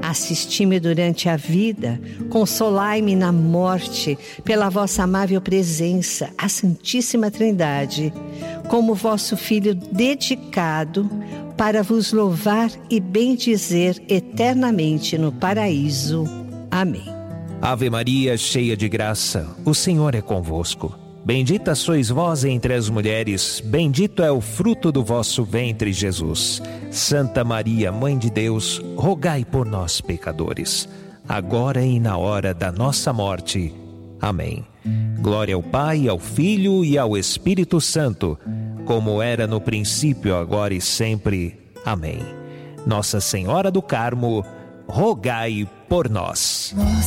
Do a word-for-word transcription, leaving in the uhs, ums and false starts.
Assisti-me durante a vida, consolai-me na morte, pela vossa amável presença, a Santíssima Trindade, como vosso Filho dedicado, para vos louvar e bendizer eternamente no paraíso. Amém. Ave Maria, cheia de graça, o Senhor é convosco. Bendita sois vós entre as mulheres, bendito é o fruto do vosso ventre, Jesus. Santa Maria, Mãe de Deus, rogai por nós, pecadores, agora e na hora da nossa morte. Amém. Glória ao Pai, ao Filho e ao Espírito Santo, como era no princípio, agora e sempre. Amém. Nossa Senhora do Carmo, rogai por nós. Nossa